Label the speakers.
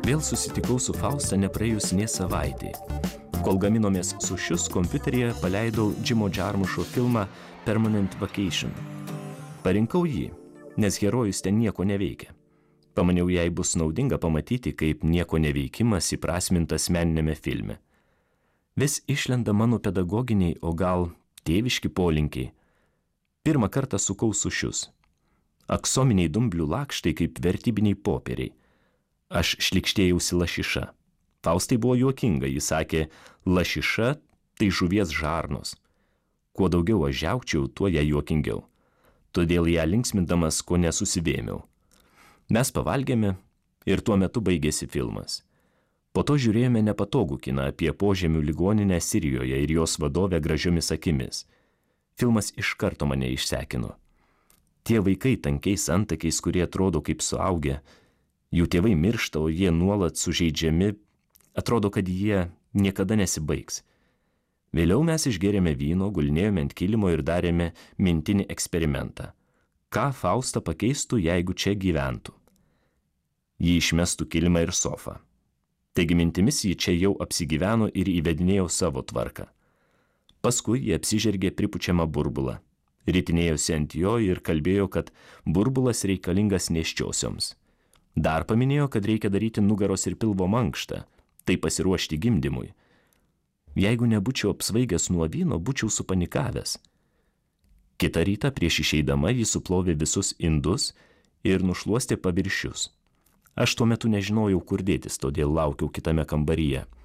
Speaker 1: Vėl susitikau su Fausta nepraėjus nė savaitė. Kol gaminomės sušius, kompiuteryje paleidau Jimo Jarmušo filmą Permanent Vacation. Parinkau jį, nes herojus ten nieko neveikia. Pamaniau, jai bus naudinga pamatyti, kaip nieko neveikimas įprasmintas meniniame filme. Vis išlenda mano pedagoginiai, o gal tėviški polinkiai. Pirmą kartą sukau sušius. Aksominiai dumblių lakštai kaip vertybiniai popieriai. Aš šlikštėjausi lašiša. Faustai buvo juokinga, jis sakė, lašiša tai žuvies žarnos. Kuo daugiau aš žiaukčiau, tuo ją juokingiau. Todėl ją linksmindamas, ko nesusivėmiau. Mes pavalgėme ir tuo metu baigėsi filmas. Po to žiūrėjome nepatogų kiną apie požemių ligoninę Sirijoje ir jos vadovę gražiomis akimis. Filmas iš karto mane išsekino. Tie vaikai tankiais antakiais, kurie atrodo kaip suaugę, jų tėvai miršta, o jie nuolat sužeidžiami, atrodo, kad jie niekada nesibaigs. Vėliau mes išgėrėme vyno, gulinėjome ant kilimo ir darėme mintinį eksperimentą. Ką Fausta pakeistų, jeigu čia gyventų? Ji išmestų kilimą ir sofą. Taigi mintimis ji čia jau apsigyveno ir įvedinėjo savo tvarką. Paskui ji apsižergė pripučiamą burbulą. Ritinėjosi ant jo ir kalbėjo, kad burbulas reikalingas nėščiosioms. Dar paminėjo, kad reikia daryti nugaros ir pilvo mankštą, tai pasiruošti gimdymui. Jeigu nebūčiau apsvaigęs nuo vyno, būčiau supanikavęs. Kitą rytą prieš išeidama ji suplovė visus indus ir nušluostė paviršius. Aš tuo metu nežinojau, kur dėtis, todėl laukiau kitame kambaryje.